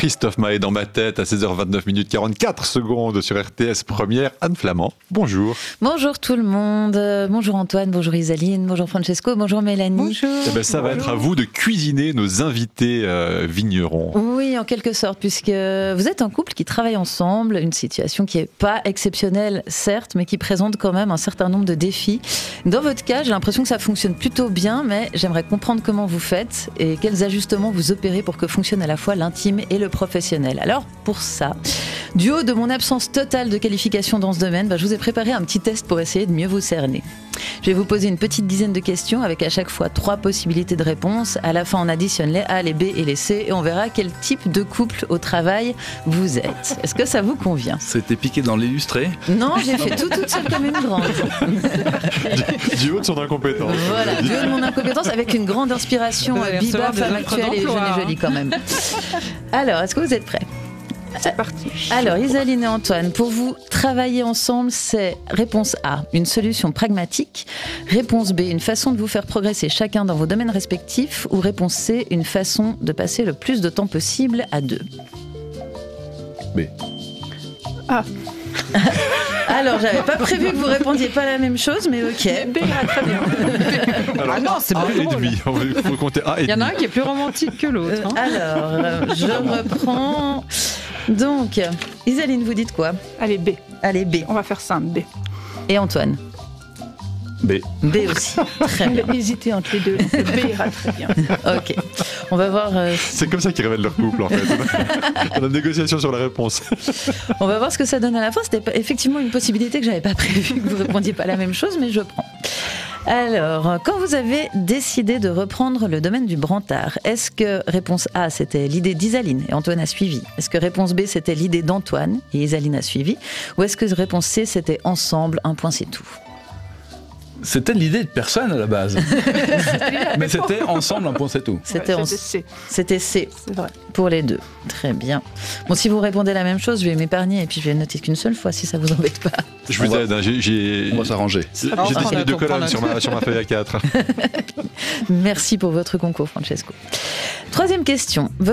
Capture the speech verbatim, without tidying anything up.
Christophe Maé dans ma tête à seize heures vingt-neuf minutes quarante-quatre secondes sur R T S Première. Anne Flamand, bonjour. Bonjour tout le monde. Bonjour Antoine, bonjour Isaline, bonjour Francesco, bonjour Mélanie. Bonjour. Eh ben, ça bonjour. va être à vous de cuisiner nos invités euh, vignerons. Oui, en quelque sorte, puisque vous êtes un couple qui travaille ensemble, une situation qui n'est pas exceptionnelle, certes, mais qui présente quand même un certain nombre de défis. Dans votre cas, j'ai l'impression que ça fonctionne plutôt bien, mais j'aimerais comprendre comment vous faites et quels ajustements vous opérez pour que fonctionne à la fois l'intime et le professionnel. Alors, pour ça, du haut de mon absence totale de qualification dans ce domaine, bah, je vous ai préparé un petit test pour essayer de mieux vous cerner. Je vais vous poser une petite dizaine de questions avec à chaque fois trois possibilités de réponse. À la fin, on additionne les A, les B et les C et on verra quel type de couple au travail vous êtes. Est-ce que ça vous convient ? C'était piqué dans l'illustré. Non, j'ai fait tout toute seule comme une grande. Du, du haut de son incompétence. Voilà, du haut de mon incompétence avec une grande inspiration Vous allez bebop, recevoir des femme offres actuelle et jeune d'emploi, et hein. jolie quand même. Alors, est-ce que vous êtes prêts ? C'est parti. Alors, Isaline et Antoine, pour vous, travailler ensemble, c'est réponse A, une solution pragmatique, réponse B, une façon de vous faire progresser chacun dans vos domaines respectifs, ou réponse C, une façon de passer le plus de temps possible à deux. B. Ah. Alors, j'avais pas prévu que vous répondiez pas la même chose, mais ok. B ira très bien. Alors, Ah non, c'est A pas et drôle. demi. Il faut compter A et Il y en demi. a un qui est plus romantique que l'autre. Euh, hein. alors, euh, je reprends. Donc, Isaline, vous dites quoi ? Allez, B. Allez, B. On va faire simple, B. Et Antoine ? B. B aussi. Très bien. J'ai hésité entre les deux. donc B ira très bien. Ok. On va voir. euh, C'est comme ça qu'ils révèlent leur couple en fait. On a une négociation sur la réponse. On va voir ce que ça donne à la fin. C'était pas- effectivement une possibilité que j'avais pas prévue, que vous répondiez pas la même chose, mais je prends. Alors, quand vous avez décidé de reprendre le domaine du brantard, est-ce que réponse A, c'était l'idée d'Isaline et Antoine a suivi ? Est-ce que réponse B, c'était l'idée d'Antoine et Isaline a suivi ? Ou est-ce que réponse C, c'était ensemble, un point c'est tout ? C'était l'idée de personne à la base. Mais c'était ensemble, un point c'est tout. C'était, Ouais, en- c'était C, c'était C c'est vrai. pour les deux. Très bien. Bon, si vous répondez la même chose, je vais m'épargner et puis je vais noter qu'une seule fois si ça vous embête pas. Je vous On va- aide, hein, j'ai, j'ai, On va s'arranger. j'ai Alors, on dessiné va deux comprendre colonnes sur ma, sur ma feuille A quatre. Merci pour votre concours, Francesco. Troisième question.